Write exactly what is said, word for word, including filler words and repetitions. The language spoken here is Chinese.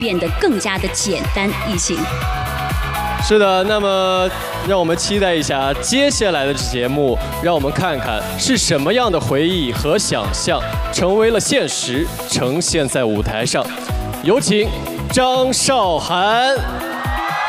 变得更加的简单易行。 是的，那么让我们期待一下接下来的节目，让我们看看是什么样的回忆和想象成为了现实，呈现在舞台上。有请张韶涵。